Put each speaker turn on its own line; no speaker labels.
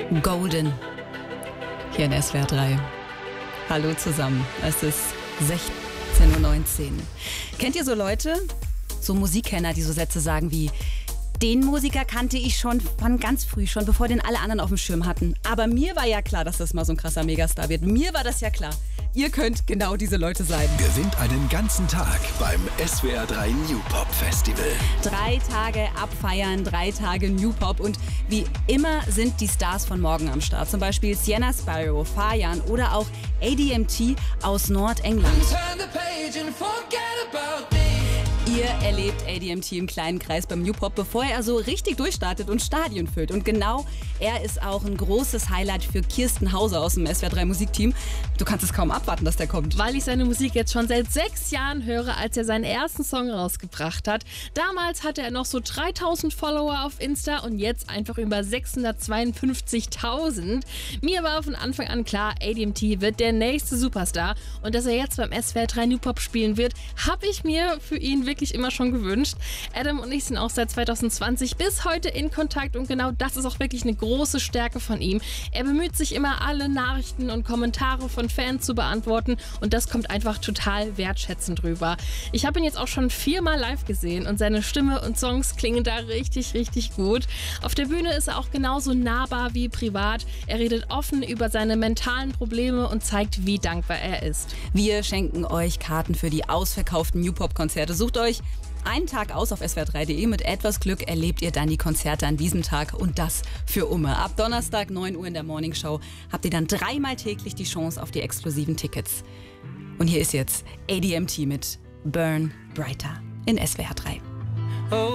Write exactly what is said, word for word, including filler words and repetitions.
Golden. Hier in S W R drei. Hallo zusammen. Es ist sechzehn Uhr neunzehn. Kennt ihr so Leute, so Musikkenner, die so Sätze sagen wie: Den Musiker kannte ich schon von ganz früh, schon bevor den alle anderen auf dem Schirm hatten. Aber mir war ja klar, dass das mal so ein krasser Megastar wird. Mir war das ja klar. Ihr könnt genau diese Leute sein.
Gewinnt einen ganzen Tag beim S W R drei New Pop Festival.
Drei Tage abfeiern, drei Tage New Pop. Und wie immer sind die Stars von morgen am Start. Zum Beispiel Sienna Sparrow, Fayan oder auch A D M T aus Nordengland. Ihr erlebt A D M T im kleinen Kreis beim New Pop, bevor er so richtig durchstartet und Stadien füllt. Und genau er ist auch ein großes Highlight für Kirsten Hauser aus dem S W R drei Musikteam. Du kannst es kaum abwarten, dass der kommt.
Weil ich seine Musik jetzt schon seit sechs Jahren höre, als er seinen ersten Song rausgebracht hat. Damals hatte er noch so dreitausend Follower auf Insta und jetzt einfach über sechshundertzweiundfünfzigtausend. Mir war von Anfang an klar, A D M T wird der nächste Superstar. Und dass er jetzt beim S W R drei New Pop spielen wird, habe ich mir für ihn wirklich immer schon gewünscht. Adam und ich sind auch seit zweitausendzwanzig bis heute in Kontakt und genau das ist auch wirklich eine große Stärke von ihm. Er bemüht sich immer, alle Nachrichten und Kommentare von Fans zu beantworten und das kommt einfach total wertschätzend rüber. Ich habe ihn jetzt auch schon viermal live gesehen und seine Stimme und Songs klingen da richtig, richtig gut. Auf der Bühne ist er auch genauso nahbar wie privat. Er redet offen über seine mentalen Probleme und zeigt, wie dankbar er ist.
Wir schenken euch Karten für die ausverkauften New Pop Konzerte. Sucht euch einen Tag aus auf S W R drei punkt de. Mit etwas Glück erlebt ihr dann die Konzerte an diesem Tag und das für immer. Ab Donnerstag neun Uhr in der Morning Show habt ihr dann dreimal täglich die Chance auf die exklusiven Tickets. Und hier ist jetzt A D M T mit Burn Brighter in S W R drei.